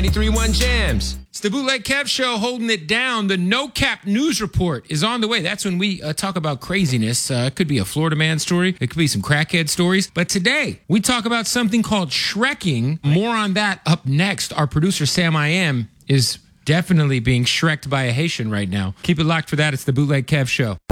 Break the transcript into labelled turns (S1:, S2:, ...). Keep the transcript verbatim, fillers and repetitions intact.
S1: ninety-three point one Jams. It's the Bootleg Kev Show holding it down. The No Cap News Report is on the way. That's when we uh, talk about craziness. Uh, it could be a Florida man story. It could be some crackhead stories. But today, we talk about something called Shrekking. More on that up next. Our producer, Sam I Am, is definitely being Shreked by a Haitian right now. Keep it locked for that. It's the Bootleg Kev Show.